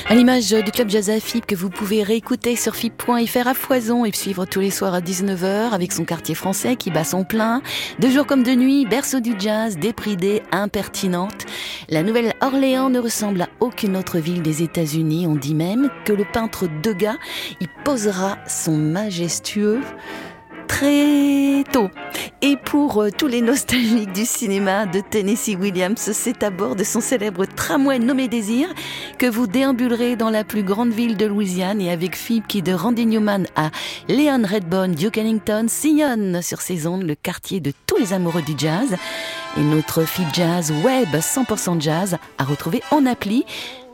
À l'image du Club Jazz à FIP que vous pouvez réécouter sur FIP.fr à foison et suivre tous les soirs à 19h avec son quartier français qui bat son plein. De jour comme de nuit, berceau du jazz, débridée, impertinente. La Nouvelle-Orléans ne ressemble à aucune autre ville des États-Unis. On dit même que le peintre Degas y posera son majestueux très tôt. Et pour tous les nostalgiques du cinéma de Tennessee Williams, c'est à bord de son célèbre tramway nommé Désir que vous déambulerez dans la plus grande ville de Louisiane et avec FIP qui de Randy Newman à Leon Redbone, Duke Ellington sillonne sur ses ondes le quartier de tous les amoureux du jazz. Et notre FIP Jazz Web 100% Jazz à retrouver en appli